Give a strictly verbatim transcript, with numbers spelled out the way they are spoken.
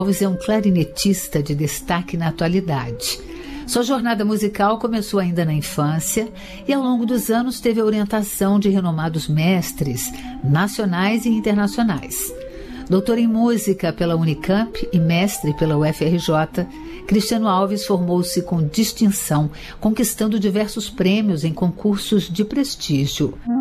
Alves é um clarinetista de destaque na atualidade. Sua jornada musical começou ainda na infância e, ao longo dos anos, teve a orientação de renomados mestres nacionais e internacionais. Doutor em música pela Unicamp e mestre pela U F R J, Cristiano Alves formou-se com distinção, conquistando diversos prêmios em concursos de prestígio.